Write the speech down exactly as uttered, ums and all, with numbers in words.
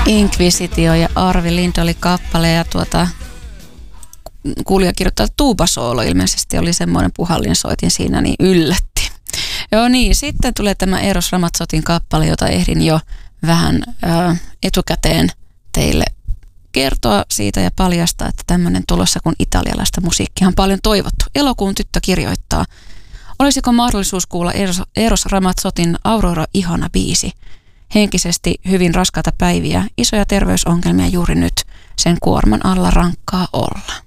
Inquisitio ja Arvi Lind oli kappale ja tuota, kuulija kirjoittaa, että tuubasoolo ilmeisesti oli semmoinen puhallinsoitin siinä, niin yllätti. Joo niin, sitten tulee tämä Eros Ramazzotin kappale, jota ehdin jo vähän ö, etukäteen teille kertoa siitä ja paljastaa, että tämmöinen tulossa kuin italialaista musiikkia on paljon toivottu. Elokuun tyttö kirjoittaa, olisiko mahdollisuus kuulla Eros, Eros Ramazzotin Aurora ihana biisi? Henkisesti hyvin raskaita päiviä, isoja terveysongelmia juuri nyt, sen kuorman alla rankkaa olla.